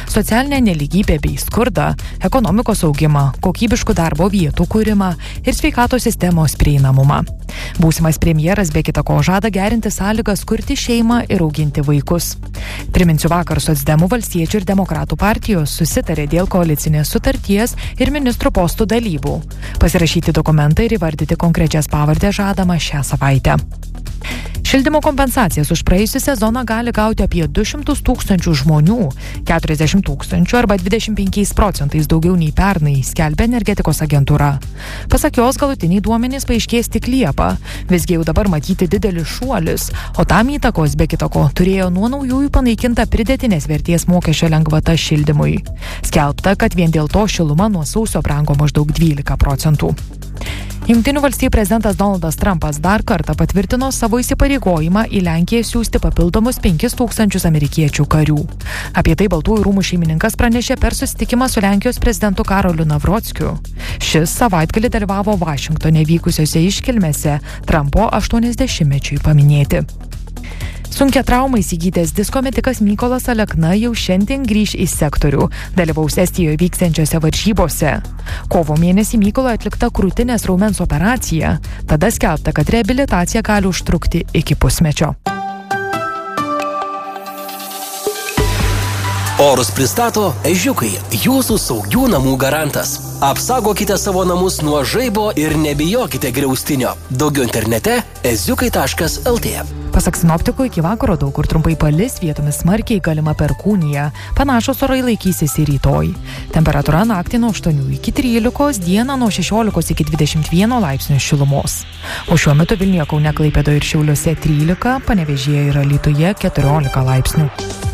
socialinę nelygybę bei skurdą, ekonomikos augimą, kokybiškų darbo vietų kūrimą ir sveikatos sistemos prieinamumą. Būsimas premjeras be kita ko žada gerinti sąlygas kurti šeimą ir auginti vaikus. Priminsiu, vakar socdemų, valstiečių ir demokratų partijos susitarė dėl koalicinės sutarties ir ministrų postų dalybų. Pasirašyti dokumentą ir įvardyti konkrečias pavardes žadama šią savaitę. Šildymo kompensacijas už praėjusią sezoną gali gauti apie 200 000 žmonių, 40 000 arba 25% daugiau nei pernai, skelbia energetikos agentūra. Pasak jos, galutiniai duomenys paaiškės tik Liepą, visgi jau dabar matyti didelis šuolis, o tam įtakos be kitako turėjo nuo naujųjų panaikinta pridėtinės vertės mokesčio lengvata šildymui. Skelbta, kad vien dėl to šiluma nuo sausio brango maždaug 12%. Jungtinių valstijų prezidentas Donaldas Trumpas dar kartą patvirtino savo įsipareigojimą į Lenkiją siųsti papildomus 5000 amerikiečių karių. Apie tai Baltųjų rūmų šeimininkas pranešė per susitikimą su Lenkijos prezidentu Karoliu Navrockiu. Šis savaitgalį dalyvavo Vašingtone vykusiose iškilmėse Trumpo 80-mečiui paminėti. Sunkia trauma įsigytas disko metikas Mykolas Alekna jau šiandien grįš į sektorių, dalyvaus Estijoje vyksiančiose varžybose. Kovo mėnesį Mykolo atlikta krūtinės raumens operacija, tada skelbta, kad reabilitacija gali užtrukti iki pusmečio. Orus pristato Ežiukai, jūsų saugių namų garantas. Apsaugokite savo namus nuo žaibo ir nebijokite griaustinio. Daugiau internete eziukai.lt. Pasak sinoptikų, iki vakaro daug kur trumpai palis, vietomis smarkiai galima perkūnija. Panašus orai laikysis ir rytoj. Temperatūra naktį nuo 8 iki 13, dieną nuo 16 iki 21 laipsnių šilumos. O šiuo metu Vilniuje, Kaune, Klaipėdoje ir Šiauliuose 13, Panevėžyje ir Alytuje 14 laipsnių.